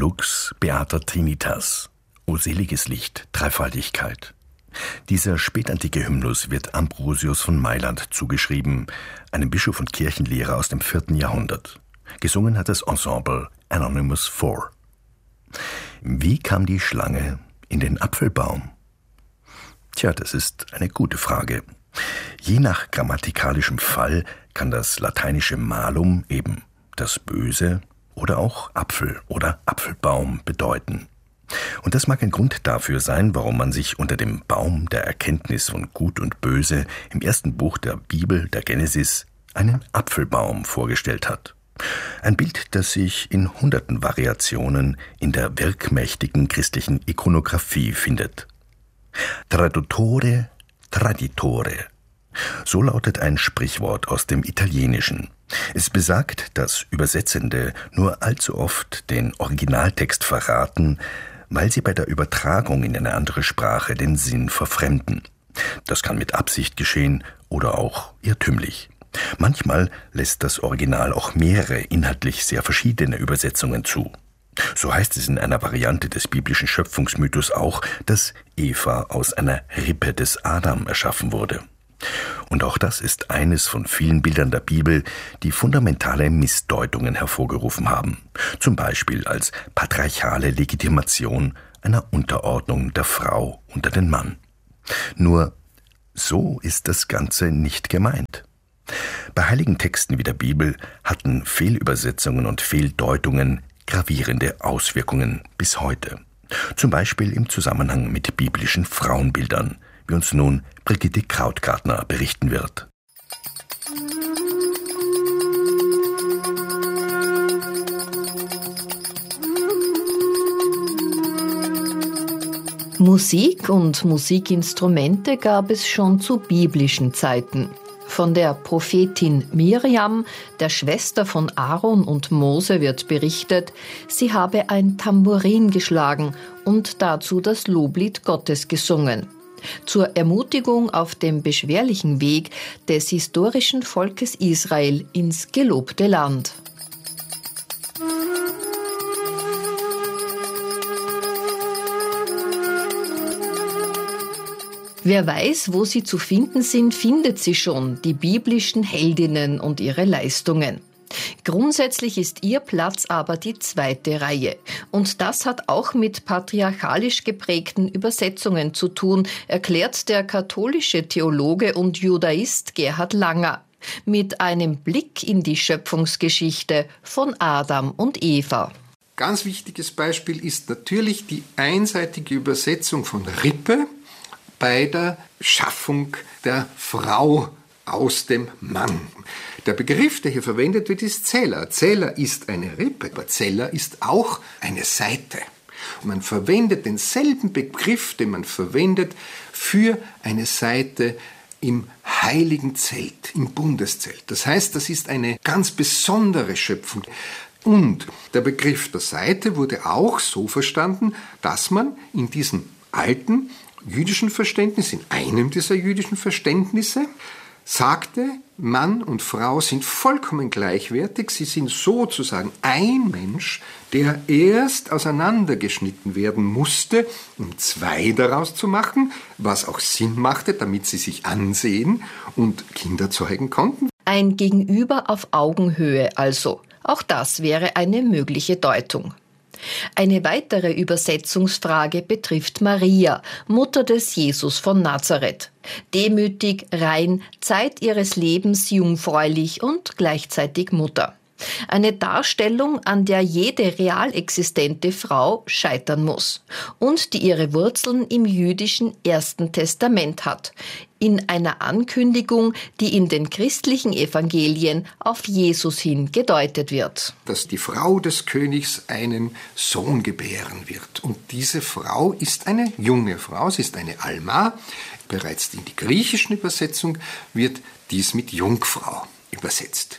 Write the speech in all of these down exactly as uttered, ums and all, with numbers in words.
Lux Beata Trinitas, O seliges Licht, Dreifaltigkeit. Dieser spätantike Hymnus wird Ambrosius von Mailand zugeschrieben, einem Bischof und Kirchenlehrer aus dem vierten Jahrhundert. Gesungen hat das Ensemble Anonymous Four. Wie kam die Schlange in den Apfelbaum? Tja, das ist eine gute Frage. Je nach grammatikalischem Fall kann das lateinische malum eben das Böse oder auch Apfel oder Apfelbaum bedeuten. Und das mag ein Grund dafür sein, warum man sich unter dem Baum der Erkenntnis von Gut und Böse im ersten Buch der Bibel, der Genesis, einen Apfelbaum vorgestellt hat. Ein Bild, das sich in hunderten Variationen in der wirkmächtigen christlichen Ikonographie findet. Traduttore, traditore. So lautet ein Sprichwort aus dem Italienischen. Es besagt, dass Übersetzende nur allzu oft den Originaltext verraten, weil sie bei der Übertragung in eine andere Sprache den Sinn verfremden. Das kann mit Absicht geschehen oder auch irrtümlich. Manchmal lässt das Original auch mehrere inhaltlich sehr verschiedene Übersetzungen zu. So heißt es in einer Variante des biblischen Schöpfungsmythos auch, dass Eva aus einer Rippe des Adam erschaffen wurde. Und auch das ist eines von vielen Bildern der Bibel, die fundamentale Missdeutungen hervorgerufen haben. Zum Beispiel als patriarchale Legitimation einer Unterordnung der Frau unter den Mann. Nur, so ist das Ganze nicht gemeint. Bei heiligen Texten wie der Bibel hatten Fehlübersetzungen und Fehldeutungen gravierende Auswirkungen bis heute. Zum Beispiel im Zusammenhang mit biblischen Frauenbildern, wie uns nun Brigitte Krautgartner berichten wird. Musik und Musikinstrumente gab es schon zu biblischen Zeiten. Von der Prophetin Miriam, der Schwester von Aaron und Mose, wird berichtet, sie habe ein Tambourin geschlagen und dazu das Loblied Gottes gesungen. Zur Ermutigung auf dem beschwerlichen Weg des historischen Volkes Israel ins gelobte Land. Wer weiß, wo sie zu finden sind, findet sie schon, die biblischen Heldinnen und ihre Leistungen. Grundsätzlich ist ihr Platz aber die zweite Reihe. Und das hat auch mit patriarchalisch geprägten Übersetzungen zu tun, erklärt der katholische Theologe und Judaist Gerhard Langer mit einem Blick in die Schöpfungsgeschichte von Adam und Eva. Ganz wichtiges Beispiel ist natürlich die einseitige Übersetzung von Rippe bei der Schaffung der Frau aus dem Mann. Der Begriff, der hier verwendet wird, ist Zela. Zela ist eine Rippe, aber Zela ist auch eine Seite. Und man verwendet denselben Begriff, den man verwendet für eine Seite im heiligen Zelt, im Bundeszelt. Das heißt, das ist eine ganz besondere Schöpfung. Und der Begriff der Seite wurde auch so verstanden, dass man in diesem alten jüdischen Verständnis, in einem dieser jüdischen Verständnisse, sagte, Mann und Frau sind vollkommen gleichwertig, sie sind sozusagen ein Mensch, der erst auseinandergeschnitten werden musste, um zwei daraus zu machen, was auch Sinn machte, damit sie sich ansehen und Kinder zeugen konnten. Ein Gegenüber auf Augenhöhe also. Auch das wäre eine mögliche Deutung. Eine weitere Übersetzungsfrage betrifft Maria, Mutter des Jesus von Nazareth. Demütig, rein, Zeit ihres Lebens jungfräulich und gleichzeitig Mutter. Eine Darstellung, an der jede real existente Frau scheitern muss und die ihre Wurzeln im jüdischen Ersten Testament hat, in einer Ankündigung, die in den christlichen Evangelien auf Jesus hin gedeutet wird. Dass die Frau des Königs einen Sohn gebären wird. Und diese Frau ist eine junge Frau, sie ist eine Alma. Bereits in die griechischen Übersetzung wird dies mit Jungfrau übersetzt.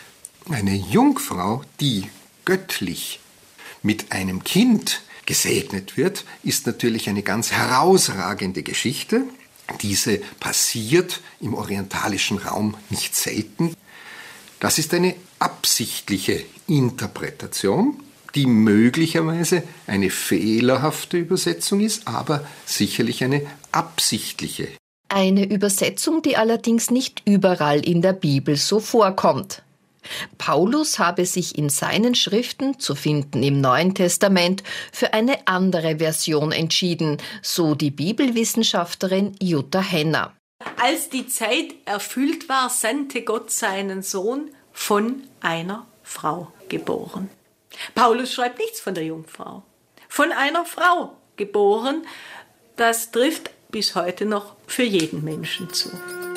Eine Jungfrau, die göttlich mit einem Kind gesegnet wird, ist natürlich eine ganz herausragende Geschichte. Diese passiert im orientalischen Raum nicht selten. Das ist eine absichtliche Interpretation, die möglicherweise eine fehlerhafte Übersetzung ist, aber sicherlich eine absichtliche. Eine Übersetzung, die allerdings nicht überall in der Bibel so vorkommt. Paulus habe sich in seinen Schriften, zu finden im Neuen Testament, für eine andere Version entschieden, so die Bibelwissenschaftlerin Jutta Henner. Als die Zeit erfüllt war, sandte Gott seinen Sohn von einer Frau geboren. Paulus schreibt nichts von der Jungfrau. Von einer Frau geboren, das trifft bis heute noch für jeden Menschen zu.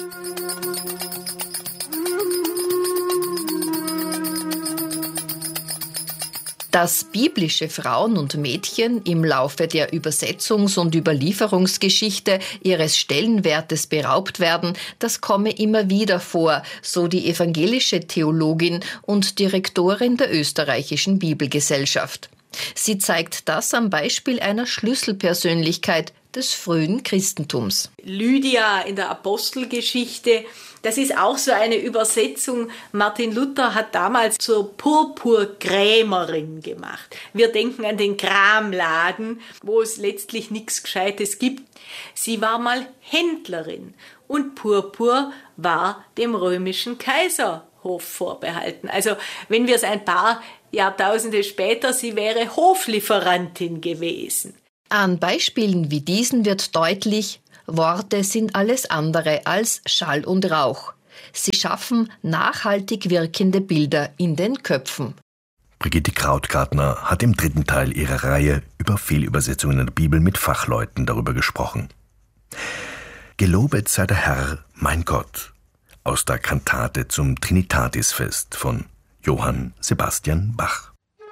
Dass biblische Frauen und Mädchen im Laufe der Übersetzungs- und Überlieferungsgeschichte ihres Stellenwertes beraubt werden, das komme immer wieder vor, so die evangelische Theologin und Direktorin der Österreichischen Bibelgesellschaft. Sie zeigt das am Beispiel einer Schlüsselpersönlichkeit des frühen Christentums. Lydia in der Apostelgeschichte, das ist auch so eine Übersetzung. Martin Luther hat damals zur Purpurkrämerin gemacht. Wir denken an den Kramladen, wo es letztlich nichts Gescheites gibt. Sie war mal Händlerin und Purpur war dem römischen Kaiserhof vorbehalten. Also wenn wir es ein paar Jahrtausende später, sie wäre Hoflieferantin gewesen. An Beispielen wie diesen wird deutlich, Worte sind alles andere als Schall und Rauch. Sie schaffen nachhaltig wirkende Bilder in den Köpfen. Brigitte Krautgartner hat im dritten Teil ihrer Reihe über Fehlübersetzungen der Bibel mit Fachleuten darüber gesprochen. Gelobet sei der Herr, mein Gott, aus der Kantate zum Trinitatisfest von Johann Sebastian Bach.